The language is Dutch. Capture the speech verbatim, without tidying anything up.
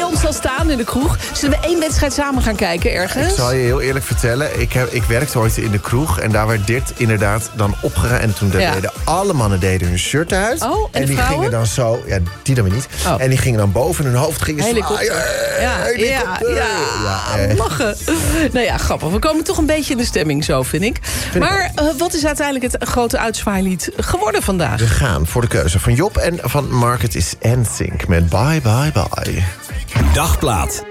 je ons al staan in de kroeg? Zullen we één wedstrijd samen gaan kijken ergens? Ik zal je heel eerlijk vertellen. Ik, heb, ik werkte ooit in de kroeg. En daar werd dit inderdaad dan opgegaan. En toen Ja. deden alle mannen deden hun shirt uit. Oh, en de die vrouwen? gingen dan zo... Ja, die dan weer niet. Oh. En die gingen dan boven hun hoofd gingen Helikopter. zwaaien. Ja, ja, Helikopter. ja, Ja, eh. lachen. Nou ja, grappig. We komen toch een beetje in de stemming zo, vind ik. Maar uh, wat is uiteindelijk het grote uitzwaailied geworden vandaag? We gaan voor de keuze van Job en van Mark. Het is N Sync met Bye Bye Bye. Dagplaat.